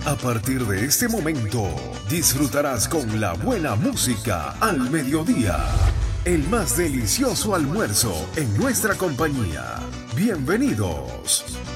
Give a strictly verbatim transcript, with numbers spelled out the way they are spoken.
A partir de este momento, disfrutarás con la buena música al mediodía. El más delicioso almuerzo en nuestra compañía. Bienvenidos.